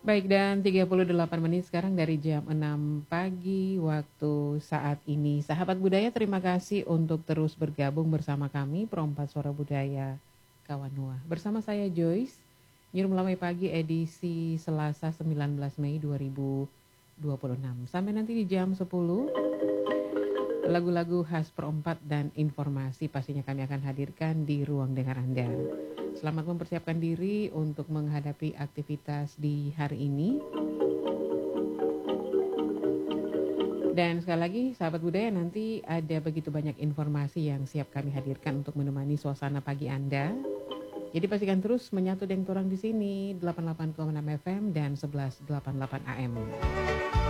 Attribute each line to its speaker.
Speaker 1: Baik, dan 38 menit sekarang dari jam 6 pagi waktu saat ini. Sahabat budaya, terima kasih untuk terus bergabung bersama kami, Perompak Suara Budaya Kawanua. Bersama saya Joyce, Nyurum Lamai Pagi edisi Selasa 19 Mei 2026. Sampai nanti di jam 10, lagu-lagu khas perompak dan informasi pastinya kami akan hadirkan di ruang dengar Anda. Selamat mempersiapkan diri untuk menghadapi aktivitas di hari ini. Dan sekali lagi sahabat budaya, nanti ada begitu banyak informasi yang siap kami hadirkan untuk menemani suasana pagi Anda. Jadi pastikan terus menyatu dengan orang di sini 88,6 FM dan 1188 AM.